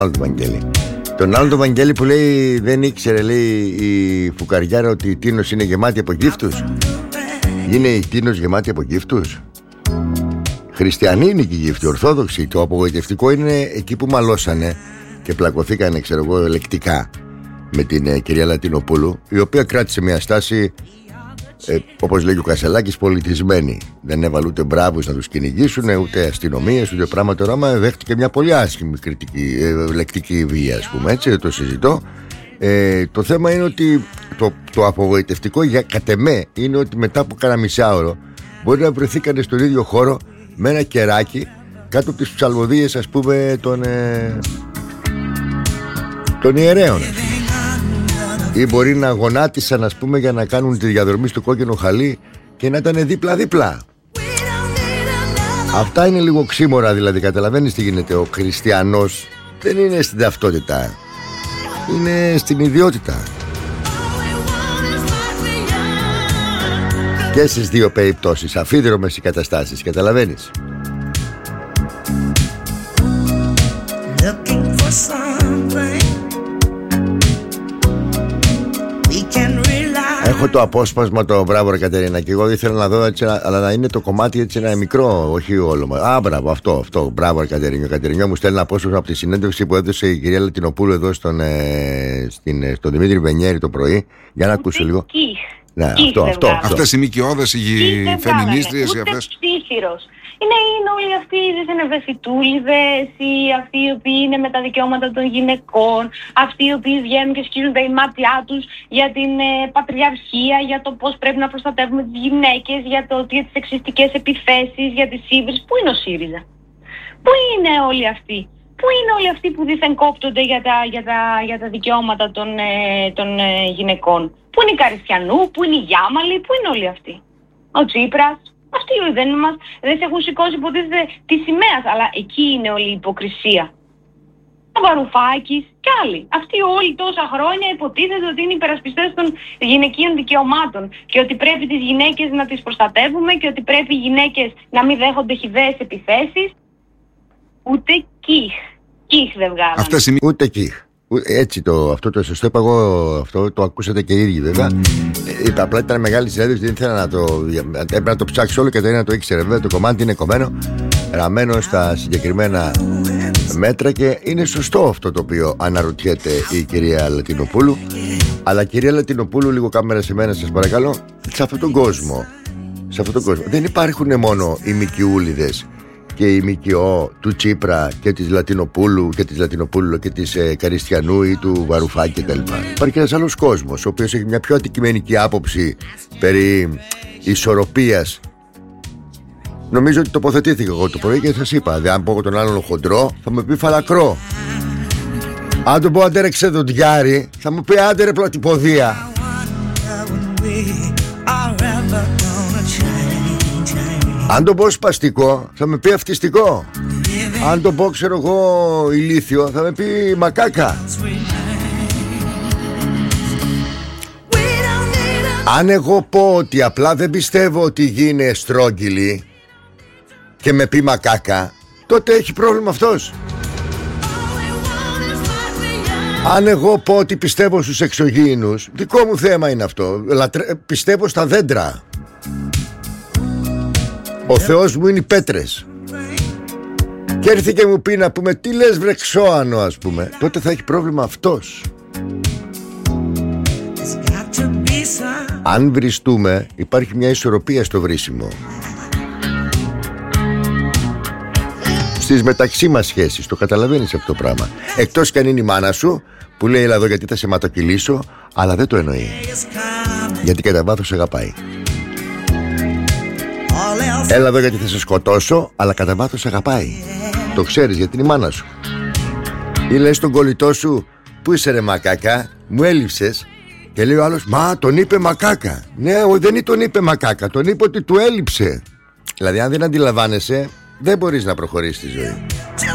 άλλο τον Βαγγέλη. Τον άλλο τον Βαγγέλη που λέει δεν ήξερε, λέει, η φουκαριάρα ότι η Τίνος είναι γεμάτη από γύφτους. Είναι η Τίνος γεμάτη από γύφτους? Χριστιανοί είναι και οι γύφτοι, ορθόδοξοι. Το απογοητευτικό είναι εκεί που μαλώσανε και πλακωθήκανε, ξέρω εγώ, λεκτικά με την κυρία Λατινοπούλου, η οποία κράτησε μια στάση, όπως λέει ο Κασελάκης, πολιτισμένη. Δεν έβαλε ούτε μπράβους να τους κυνηγήσουν, ούτε αστυνομίες, ούτε πράγματα ράμα. Δέχτηκε μια πολύ άσχημη κριτική, λεκτική βία, ας πούμε, έτσι, το συζητώ. Το θέμα είναι ότι το απογοητευτικό κατ' εμέ είναι ότι μετά από κάνα μισάωρο μπορεί να βρεθήκανε στον ίδιο χώρο με ένα κεράκι κάτω από τις ψαλμοδίες, ας πούμε, των ιερέων, ή μπορεί να γονάτισαν, ας πούμε, για να κάνουν τη διαδρομή στο κόκκινο χαλί και να ήταν δίπλα-δίπλα. Αυτά είναι λίγο ξύμορα, δηλαδή. Καταλαβαίνεις τι γίνεται? Ο χριστιανός δεν είναι στην ταυτότητα, είναι στην ιδιότητα. Και στις δύο περιπτώσεις αφίδρομες οι καταστάσεις, καταλαβαίνεις? Έχω το απόσπασμα, το μπράβο ρε Κατερίνα, και εγώ ήθελα να δω έτσι, αλλά να είναι το κομμάτι έτσι ένα μικρό, όχι όλο. Μπράβο, αυτό, μπράβο ρε Κατερίνιο. Κατερίνιο μου στέλνει ένα απόσπασμα από τη συνέντευξη που έδωσε η κυρία Λατινοπούλου εδώ στον Δημήτρη Βενιέρη το πρωί. Για να ακούσω λίγο. Ναι, αυτό. Αυτές οι μικιώδες, οι φεμινίστριες, οι αυτές. Είναι όλοι αυτοί οι ευαισθητούλιδες, αυτοί οι οποίοι είναι με τα δικαιώματα των γυναικών, αυτοί οι οποίοι βγαίνουν και σκίζουν τα ημάτια τους για την πατριαρχία, για το πώς πρέπει να προστατεύουμε τις γυναίκες, για τις σεξιστικές επιθέσεις, για τις σύβρες. Πού είναι ο ΣΥΡΙΖΑ? Πού είναι όλοι αυτοί? Πού είναι όλοι αυτοί που δήθεν κόπτονται για τα δικαιώματα των γυναικών? Πού είναι η Καριστιανού, πού είναι η Γιάμαλη, πού είναι όλοι αυτοί? Ο Τσίπρας. Αυτοί δεν σε έχουν σηκώσει υποτίθεται τη σημαία, αλλά εκεί είναι όλη η υποκρισία. Ο Βαρουφάκης και άλλοι. Αυτοί όλοι τόσα χρόνια υποτίθεται ότι είναι υπερασπιστές των γυναικείων δικαιωμάτων και ότι πρέπει τις γυναίκες να τις προστατεύουμε και ότι πρέπει οι γυναίκες να μην δέχονται χυδαίες επιθέσεις. Ούτε κιχ δεν βγάλανε. Ούτε κιχ. Έτσι αυτό το σωστό είπα εγώ, αυτό το ακούσατε και οι ίδιοι βέβαια. Είπα απλά ήταν μεγάλη συνέντευξη, δεν ήθελα έπρεπε να το ψάξω όλο και δεν το ήξερε. Βέβαια το κομμάτι είναι κομμένο, ραμμένο στα συγκεκριμένα μέτρα και είναι σωστό αυτό το οποίο αναρωτιέται η κυρία Λατινοπούλου. Αλλά κυρία Λατινοπούλου, λίγο κάμερα σε μένα σας παρακαλώ. Σε αυτόν τον κόσμο δεν υπάρχουν μόνο οι μικιούλιδες και η ΜΚΟ του Τσίπρα και της Λατινοπούλου και της Καριστιανού ή του Βαρουφάκη κτλ. Υπάρχει ένας άλλος κόσμος ο οποίος έχει μια πιο αντικειμενική άποψη περί ισορροπίας. Νομίζω ότι τοποθετήθηκα εγώ το πρωί και σας είπα, αν πω τον άλλον χοντρό θα μου πει φαλακρό. Αν τον πω άντε ρε ξεδοντιάρη θα μου πει άντε ρε πλατυποδία. Αν το πω σπαστικό θα με πει αυτιστικό. Αν το πω ξέρω εγώ ηλίθιο θα με πει μακάκα. Αν εγώ πω ότι απλά δεν πιστεύω ότι γίνει στρόγγυλη και με πει μακάκα, τότε έχει πρόβλημα αυτός. Αν εγώ πω ότι πιστεύω στους εξωγήινους, δικό μου θέμα είναι αυτό. Πιστεύω στα δέντρα. Ο Θεός μου είναι οι πέτρες. Και έρθει και μου πει να πούμε τι λες βρε ξώανο, ας πούμε, τότε θα έχει πρόβλημα αυτός. Αν βριστούμε, υπάρχει μια ισορροπία στο βρίσιμο. Στις μεταξύ μας σχέσεις, το καταλαβαίνεις αυτό το πράγμα. Εκτός κι αν είναι η μάνα σου που λέει έλα εδώ γιατί θα σε ματοκυλήσω, αλλά δεν το εννοεί, γιατί κατά βάθος αγαπάει. Έλα εδώ γιατί θα σε σκοτώσω, αλλά κατά βάθος αγαπάει. Το ξέρεις γιατί είναι η μάνα σου. Ή λες τον κολλητό σου, πού είσαι ρε μακάκα, μου έλειψες. Και λέει ο άλλος, μα τον είπε μακάκα. Ναι, δεν τον είπε μακάκα, τον είπε ότι του έλειψε. Δηλαδή αν δεν αντιλαμβάνεσαι, δεν μπορείς να προχωρήσεις τη ζωή.